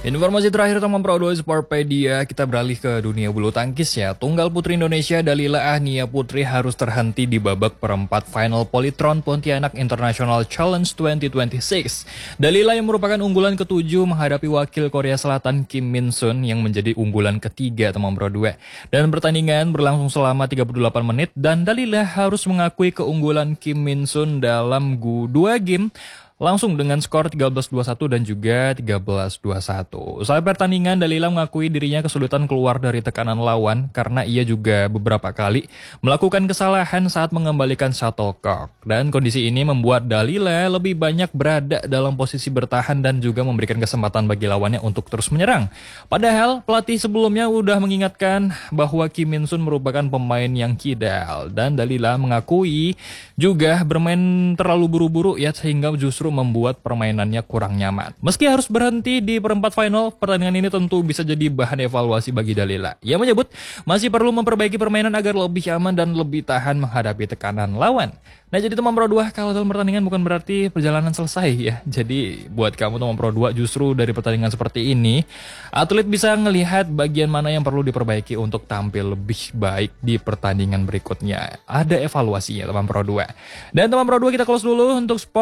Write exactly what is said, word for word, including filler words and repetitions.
Informasi terakhir teman Pro dua Sportpedia, kita beralih ke dunia bulu tangkis ya. Tunggal putri Indonesia Dalila Ahnia Putri harus terhenti di babak perempat final Polytron Pontianak International Challenge dua ribu dua puluh enam. Dalila yang merupakan unggulan ketujuh menghadapi wakil Korea Selatan Kim Min Sun yang menjadi unggulan ketiga teman Pro dua. Dan pertandingan berlangsung selama tiga puluh delapan menit dan Dalila harus mengakui keunggulan Kim Min Sun dalam dua game langsung dengan skor tiga belas dua puluh satu dan juga tiga belas dua puluh satu. Usai pertandingan, Dalila mengakui dirinya kesulitan keluar dari tekanan lawan karena ia juga beberapa kali melakukan kesalahan saat mengembalikan shuttlecock. Dan kondisi ini membuat Dalila lebih banyak berada dalam posisi bertahan dan juga memberikan kesempatan bagi lawannya untuk terus menyerang. Padahal pelatih sebelumnya udah mengingatkan bahwa Kim Min Sun merupakan pemain yang kidal. Dan Dalila mengakui juga bermain terlalu buru-buru ya sehingga justru membuat permainannya kurang nyaman. Meski harus berhenti di perempat final, pertandingan ini tentu bisa jadi bahan evaluasi bagi Dalila. Ia menyebut masih perlu memperbaiki permainan agar lebih aman dan lebih tahan menghadapi tekanan lawan. Nah, jadi teman Pro dua, kalau dalam pertandingan bukan berarti perjalanan selesai ya. Jadi buat kamu teman Pro dua, justru dari pertandingan seperti ini, atlet bisa ngelihat bagian mana yang perlu diperbaiki untuk tampil lebih baik di pertandingan berikutnya. Ada evaluasinya teman Pro dua. Dan teman Pro dua, kita close dulu untuk sport